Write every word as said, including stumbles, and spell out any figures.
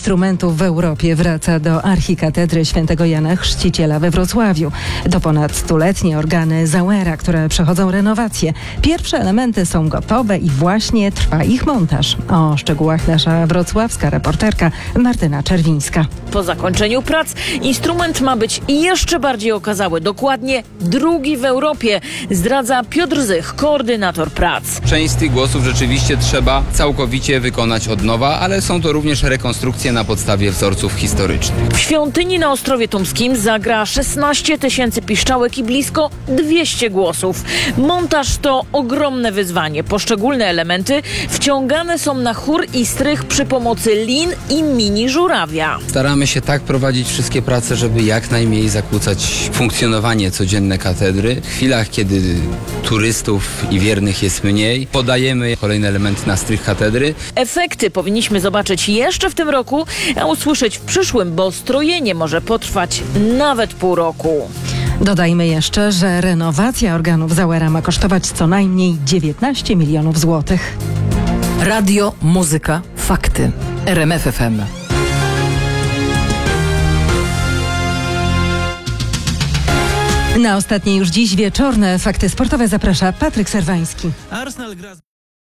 instrumentów w Europie wraca do archikatedry świętego Jana Chrzciciela we Wrocławiu. To ponad stuletnie organy Zauera, które przechodzą renowację. Pierwsze elementy są gotowe i właśnie trwa ich montaż. O szczegółach nasza wrocławska reporterka Martyna Czerwińska. Po zakończeniu prac instrument ma być jeszcze bardziej okazały. Dokładnie drugi w Europie, zdradza Piotr Zych, koordynator prac. Część z tych głosów rzeczywiście trzeba całkowicie wykonać od nowa, ale są to również rekonstrukcje na podstawie wzorców historycznych. W świątyni na Ostrowie Tumskim zagra szesnaście tysięcy piszczałek i blisko dwieście głosów. Montaż to ogromne wyzwanie. Poszczególne elementy wciągane są na chór i strych przy pomocy lin i mini żurawia. Staramy się tak prowadzić wszystkie prace, żeby jak najmniej zakłócać funkcjonowanie codzienne katedry. W chwilach, kiedy turystów i wiernych jest mniej, podajemy kolejne elementy na strych katedry. Efekty powinniśmy zobaczyć jeszcze w tym roku, a usłyszeć w przyszłym, bo strojenie może potrwać nawet pół roku. Dodajmy jeszcze, że renowacja organów Zauera ma kosztować co najmniej dziewiętnaście milionów złotych. Radio, muzyka, fakty. R M F F M. Na ostatnie już dziś wieczorne fakty sportowe zaprasza Patryk Serwański. Arsenal gra z